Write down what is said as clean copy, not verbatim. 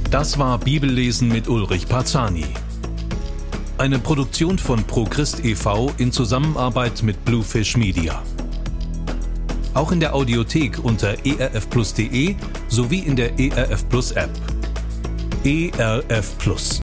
Das war Bibellesen mit Ulrich Parzani. Eine Produktion von ProChrist e.V. in Zusammenarbeit mit Bluefish Media. Auch in der Audiothek unter erfplus.de sowie in der ERF Plus App. ERF Plus.